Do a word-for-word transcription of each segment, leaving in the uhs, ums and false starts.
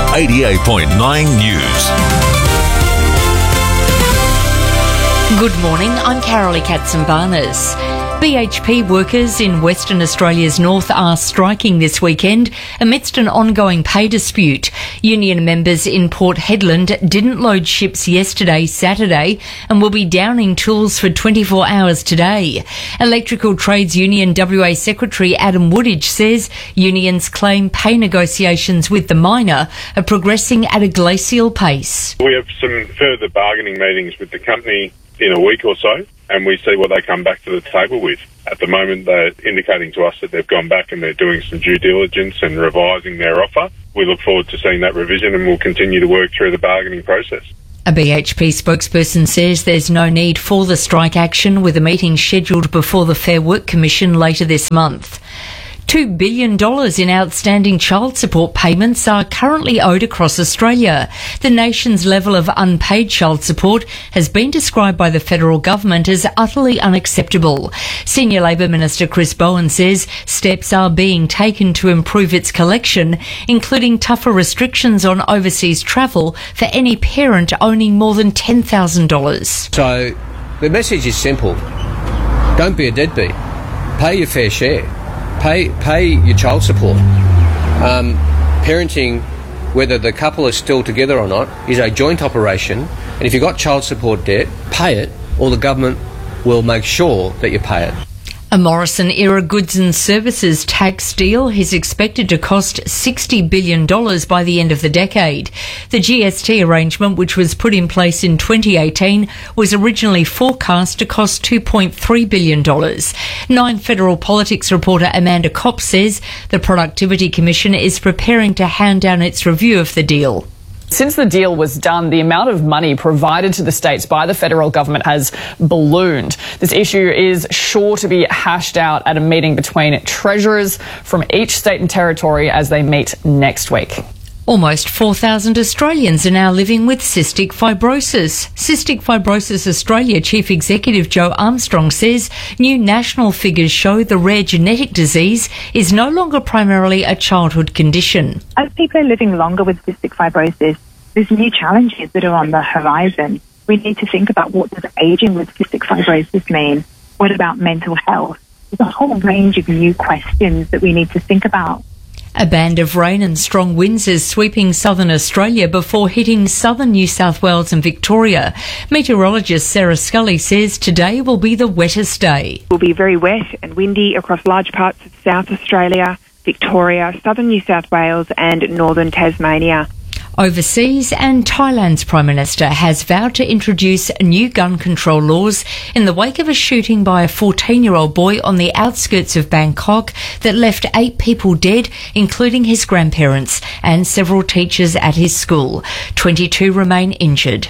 eighty-eight point nine News. Good morning, I'm Carolee Katzenbarnes. B H P workers in Western Australia's north are striking this weekend amidst an ongoing pay dispute. Union members in Port Hedland didn't load ships yesterday, Saturday, and will be downing tools for twenty-four hours today. Electrical Trades Union W A Secretary Adam Woodage says unions claim pay negotiations with the miner are progressing at a glacial pace. We have some further bargaining meetings with the company in a week or so, and we see what they come back to the table with. At the moment, they're indicating to us that they've gone back and they're doing some due diligence and revising their offer. We look forward to seeing that revision, and we'll continue to work through the bargaining process. A B H P spokesperson says there's no need for the strike action, with a meeting scheduled before the Fair Work Commission later this month. Two billion dollars in outstanding child support payments are currently owed across Australia. The nation's level of unpaid child support has been described by the federal government as utterly unacceptable. Senior Labor Minister Chris Bowen says steps are being taken to improve its collection, including tougher restrictions on overseas travel for any parent owning more than ten thousand dollars. So the message is simple. Don't be a deadbeat. Pay your fair share. Pay pay your child support. Um, parenting, whether the couple is still together or not, is a joint operation. And if you've got child support debt, pay it, or the government will make sure that you pay it. A Morrison-era goods and services tax deal is expected to cost sixty billion dollars by the end of the decade. The G S T arrangement, which was put in place in twenty eighteen, was originally forecast to cost two point three billion dollars. Nine Federal Politics reporter Amanda Kopp says the Productivity Commission is preparing to hand down its review of the deal. Since the deal was done, the amount of money provided to the states by the federal government has ballooned. This issue is sure to be hashed out at a meeting between treasurers from each state and territory as they meet next week. Almost four thousand Australians are now living with cystic fibrosis. Cystic Fibrosis Australia Chief Executive Joe Armstrong says new national figures show the rare genetic disease is no longer primarily a childhood condition. As people are living longer with cystic fibrosis, there's new challenges that are on the horizon. We need to think about, what does ageing with cystic fibrosis mean? What about mental health? There's a whole range of new questions that we need to think about. A band of rain and strong winds is sweeping southern Australia before hitting southern New South Wales and Victoria. Meteorologist Sarah Scully says today will be the wettest day. It will be very wet and windy across large parts of South Australia, Victoria, southern New South Wales and northern Tasmania. Overseas, and Thailand's Prime Minister has vowed to introduce new gun control laws in the wake of a shooting by a fourteen-year-old boy on the outskirts of Bangkok that left eight people dead, including his grandparents and several teachers at his school. twenty-two remain injured.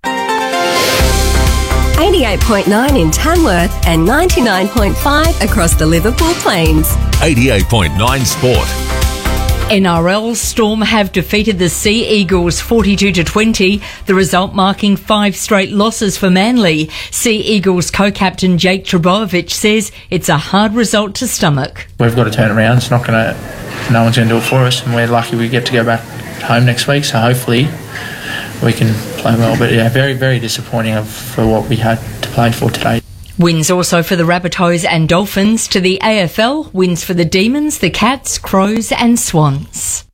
eighty-eight point nine in Tamworth and ninety-nine point five across the Liverpool Plains. eighty-eight point nine Sport. N R L Storm have defeated the Sea Eagles forty-two to twenty, the result marking five straight losses for Manly. Sea Eagles co-captain Jake Trbojevic says it's a hard result to stomach. We've got to turn it around. It's not going to, no one's going to do it for us, and we're lucky we get to go back home next week, so hopefully we can play well. But yeah, very, very disappointing of, for what we had to play for today. Wins also for the Rabbitohs and Dolphins. To the A F L, wins for the Demons, the Cats, Crows and Swans.